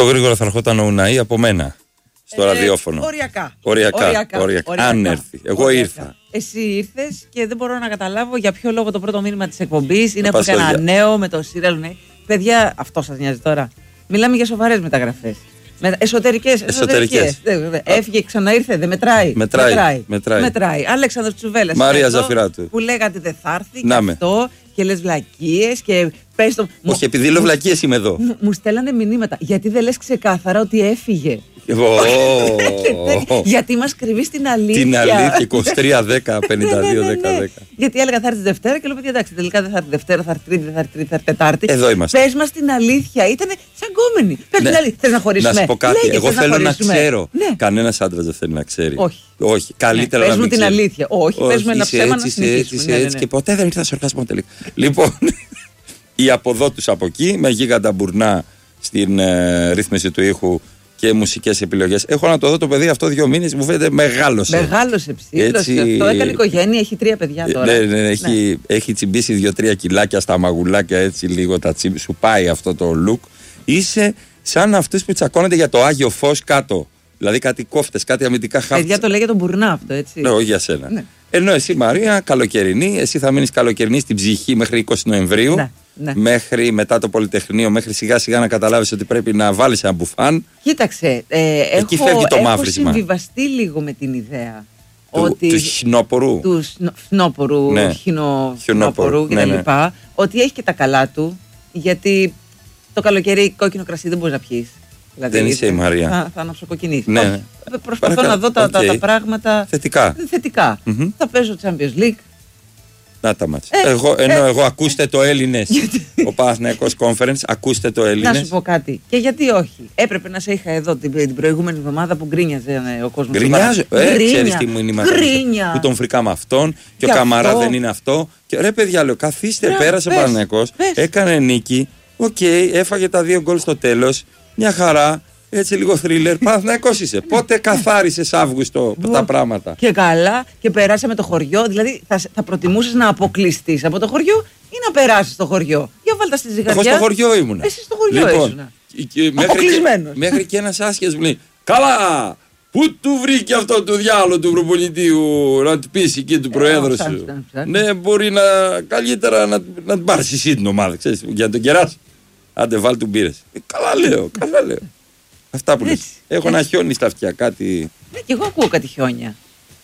Πιο γρήγορα θα ερχόταν ο Ουναή από μένα στο ραδιόφωνο. Οριακά. Αν έρθει. Εγώ ήρθα. Εσύ ήρθες και δεν μπορώ να καταλάβω για ποιο λόγο το πρώτο μήνυμα της εκπομπής είναι από ένα νέο με το σύριαλ. Παιδιά, αυτό σας νοιάζει τώρα? Μιλάμε για σοβαρές μεταγραφές. Εσωτερικές. Έφυγε, ξαναήρθε, δεν μετράει. Μετράει. Αλέξανδρος Τσουβέλλας. Μαρία Ζαφυράτου. Που λέγατε δεν θα έρθει και αυτό και λες βλακίες και πες το. Όχι, επειδή λέω βλακίες είμαι εδώ. Μου στέλνανε μηνύματα. Γιατί δεν λες ξεκάθαρα ότι έφυγε? Γιατί μας κρυβείς την αλήθεια. Την αλήθεια, 23-10-52-10-10. Γιατί έλεγα θα έρθει Δευτέρα και λέω παιδιά εντάξει, τελικά δεν θα έρθει Δευτέρα, θα έρθει Τρίτη, δεν θα έρθει Τρίτη, θα έρθει Τετάρτη. Εδώ είμαστε. Πες μας την αλήθεια. Ήτανε σαν γκόμενοι. Πες την αλήθεια. Θες να χωρίσουμε? Να σου πω κάτι. Εγώ θέλω να ξέρω. Κανένας άντρας δεν θέλει να ξέρει. Όχι. Καλύτερα να μην ξέρει. Πες μου την αλήθεια. Όχι, πες μου ένα ψέμα να συνεχίσουμε. Έτσι και ποτέ δεν ήρθα σε οργασμό τελικά. Λοιπόν, οι από εδώ τους από εκεί με γίγαντα μπουρνά στην ρύθμιση του ήχου και μουσικές επιλογές. Έχω να το δω το παιδί αυτό 2 μήνες, μου φαίνεται μεγάλωσε. Μεγάλωσε, ψήλωσε. Αυτό έκανε οικογένεια, έχει 3 παιδιά τώρα. Ναι, έχει τσιμπήσει 2-3 κιλάκια στα μαγουλάκια, έτσι λίγο τα τσιμπ, σου πάει αυτό το look. Είσαι σαν αυτούς που τσακώνονται για το Άγιο Φως κάτω. Δηλαδή κάτι κόφτες, κάτι αμυντικά χάπτες. Παιδιά το λέει για τον μπουρνά αυτό, έτσι. Ναι, όχι για σένα. Ναι. Ενώ εσύ Μαρία, καλοκαιρινή, εσύ θα μείνεις καλοκαιρινή στην ψυχή μέχρι 20 Νοεμβρίου. Ναι. Μέχρι μετά το Πολυτεχνείο, μέχρι σιγά σιγά να καταλάβεις ότι πρέπει να βάλεις ένα μπουφάν. Κοίταξε, εκεί φεύγει το μαύρισμα. Έχω συμβιβαστεί λίγο με την ιδέα του χινόπορου. Του φνόπορου, χινόπορου κτλ. Ότι έχει και τα καλά του, γιατί το καλοκαίρι κόκκινο κρασί δεν μπορείς να πιείς. Δηλαδή, δεν είσαι η Μαρία. Θα αναψοκοκκινήσεις. Ναι. Προσπαθώ να δω τα πράγματα θετικά. Θα παίζω Champions League. Να τα μάτς. Εγώ ακούστε το Έλληνες. Ο Παναθηναϊκός Conference, ακούστε το Έλληνες. Να σου πω κάτι. Και γιατί όχι? Έπρεπε να σε είχα εδώ την προηγούμενη εβδομάδα που γκρίνιαζε ο κόσμος. Γκρινιάζω. Ξέρεις τι μου είναι η Ματρίδα. Που τον φρικάμε αυτόν και ο Καμαρά δεν είναι αυτό. Και ρε παιδιά, λέω, καθίστε, πέρασε ο Παναθηναϊκός, έκανε νίκη. Οκ, έφαγε τα 2 γκολ στο τέλος. Μια χαρά. Έτσι λίγο θρίλερ, Παναθηναϊκός είσαι. Πότε καθάρισες Αύγουστο τα πράγματα? Και καλά, και περάσαμε το χωριό. Δηλαδή, θα προτιμούσες να αποκλειστείς από το χωριό ή να περάσεις το χωριό? Για βάλτα στη ζυγαριά. Εγώ στο χωριό ήμουνα. Εσύ στο χωριό ήσουνα. Αποκλεισμένος. Μέχρι και ένας άσχετος μου λέει, καλά, πού του βρήκε αυτό του διάλογο του προπονητή να του πεις εκεί του προέδρου σου? Ναι, μπορεί καλύτερα να την πάρεις εσύ την ομάδα, ξέρεις, για να τον κεράσει. Άντε, βάλ του μπύρες. Καλά λέω. Αυτά που λες. Έχω ένα χιόνι στα αυτιά, κάτι. Ναι, και εγώ ακούω κάτι χιόνια.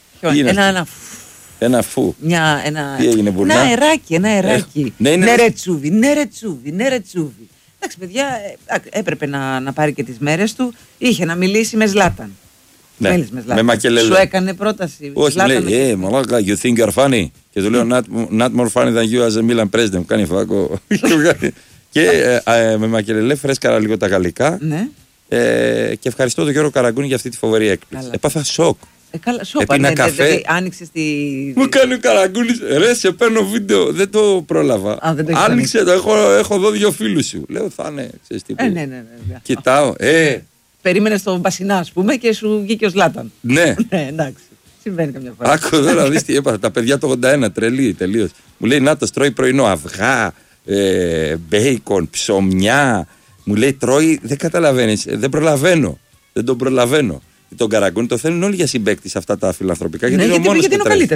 Ένα φου. Τι έγινε, μπουρνά? Ένα αεράκι. Νερετσούβι. Εντάξει, παιδιά, έπρεπε να πάρει και τις μέρες του. Είχε να μιλήσει με Ζλάταν. Ναι, με Μακελελέ. Σου έκανε πρόταση? Όχι, λέει, μαλάκα, you think you're funny? Και του λέω, not more funny than you as a Milan president. Μου κάνει φάκο. Και με Μακελελέ φρέσκαρα λίγο τα γαλλικά. Ναι. Και ευχαριστώ τον Γιώργο Καραγκούνη για αυτή τη φοβερή έκπληξη. Έπαθα σοκ. Έπινα καφέ. Άνοιξε τη. Μου κάνει ο Καραγκούνης, ρε, σε παίρνω βίντεο. Δεν το πρόλαβα. Άνοιξε το, έχω δω 2 φίλους σου. Λέω, θα είναι, ξέρεις τι. Ναι. Κοιτάω, περίμενε στον Μπασινά, ας πούμε, και σου βγήκε ο Ζλάταν. Ναι. Εντάξει. Συμβαίνει καμιά φορά. Άκου εδώ να δεις τι έπαθα. Τα παιδιά το 81, τρελή, τελείως. Μου λέει, να το τρώει πρωινό, αυγά, μπέικον, ψωμιά. Μου λέει, τρώει, δεν καταλαβαίνεις, δεν προλαβαίνω. Δεν τον προλαβαίνω. Τον Καραγκούνη το θέλουν όλοι για συμπαίκτη σε αυτά τα φιλανθρωπικά. Γιατί είναι ο μόνος που τρέχει.